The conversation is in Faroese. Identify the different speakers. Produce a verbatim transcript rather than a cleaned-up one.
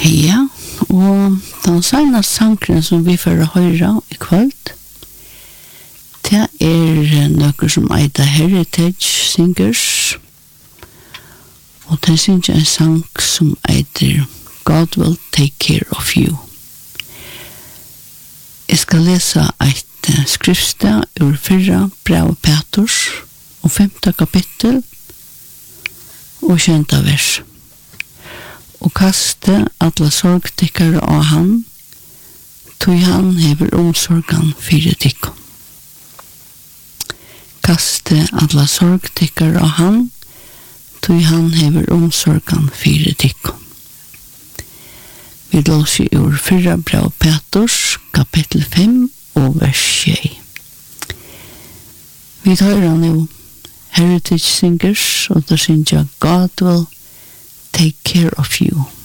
Speaker 1: Ja, og den seneste sangren som vi får høre i kveld, det er noe som heter Heritage Singers, og det synes jeg en sang som heter God Will Take Care of You. Jeg skal lese et skriftsted ur fyrra brev Petrus og femte kapittel og kjente vers. Og kaste alle sorgtikkere av han, tog han hever omsorgan fire tikkum. Kaste alle sorgtikkere av han, tog han hever omsorgan fire tikkum. Vi låser ur fyrra brev Petrus, kapittel fem og vers tjei. Vi tar nå Heritage Singers, og da synes jeg God will take care of you.